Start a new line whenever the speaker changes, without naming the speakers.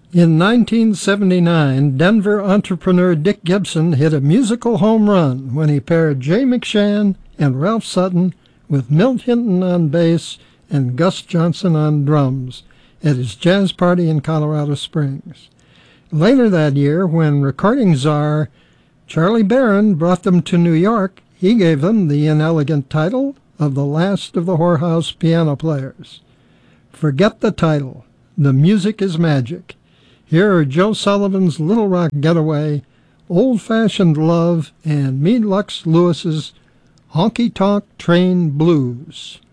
In 1979, Denver entrepreneur Dick Gibson hit a musical home run when he paired Jay McShann and Ralph Sutton with Milt Hinton on bass and Gus Johnson on drums at his jazz party in Colorado Springs. Later that year, when recording czar Charlie Barron brought them to New York, he gave them the inelegant title of the last of the whorehouse piano players. Forget the title. The music is magic. Here are Joe Sullivan's Little Rock Getaway, Old-Fashioned Love, and Meade Lux Lewis's Honky Tonk Train Blues.